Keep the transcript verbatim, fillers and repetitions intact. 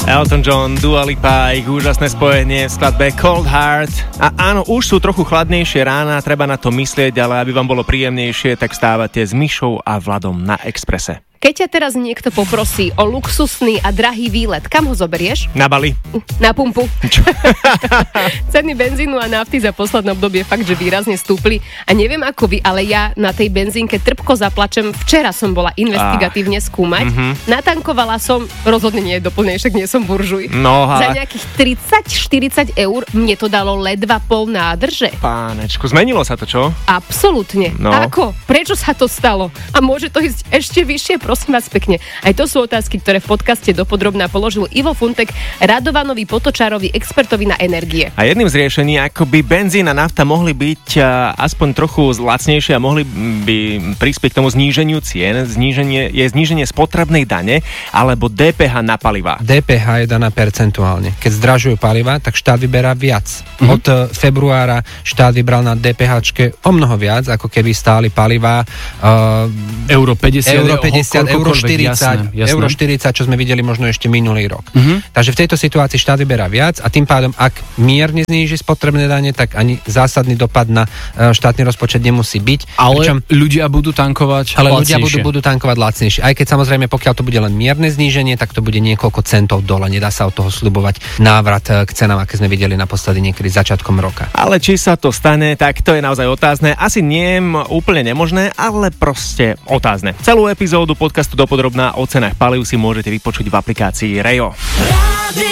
Elton John, Dua Lipa, ich úžasné spojenie v skladbe Cold Heart. A áno, už sú trochu chladnejšie rána, treba na to myslieť, ale aby vám bolo príjemnejšie, tak stávate s Mišou a Vladom na Expresse. Keď ťa teraz niekto poprosí o luxusný a drahý výlet, kam ho zoberieš? Na Bali. Na pumpu. Ceny benzínu a nafty za posledné obdobie fakt, že výrazne stúpli. A neviem ako vy, ale ja na tej benzínke trpko zaplačem. Včera som bola investigatívne skúmať. Mm-hmm. Natankovala som, rozhodne nie je doplnej, však nie som buržuj. No, za nejakých tridsať štyridsať eur mne to dalo ledva pol nádrže. Pánečku, zmenilo sa to, čo? Absolútne. No. Ako? Prečo sa to stalo? A môže to ísť ešte vyššie? Prosím vás pekne. Aj to sú otázky, ktoré v podcaste dopodrobná položil Ivo Funtek, Radovanovi Potočárovi, expertovi na energie. A jedným z riešení, ako by benzín a nafta mohli byť uh, aspoň trochu lacnejšie a mohli by prispieť k tomu zníženiu cien, zníženie, je zníženie spotrebnej dane alebo dé pé há na paliva. dé pé há je daná percentuálne. Keď zdražujú paliva, tak štát vyberá viac. Mm-hmm. Od februára štát vybral na DPHčke o mnoho viac, ako keby stáli paliva uh, euro päťdesiat, euro päťdesiat, euro štyridsať, jasné, jasné. euro štyridsať, čo sme videli možno ešte minulý rok. Mm-hmm. Takže v tejto situácii štát vyberá viac a tým pádom, ak mierne zníži spotrebné dane, tak ani zásadný dopad na štátny rozpočet nemusí byť. Ale Pričom, ľudia budú tankovať ale lacnejšie. ľudia budú, budú tankovať lacnejšie. Aj keď samozrejme, pokiaľ to bude len mierne zníženie, tak to bude niekoľko centov dole. Nedá sa od toho sľubovať návrat k cenám, aké sme videli naposledy niekedy začiatkom roka. Ale či sa to stane, tak to je naozaj otázne. Asi nie úplne nemožné, ale proste otázne. Celú epizódu podcastu Dopodrobná o cenách palív si môžete vypočuť v aplikácii Rejo.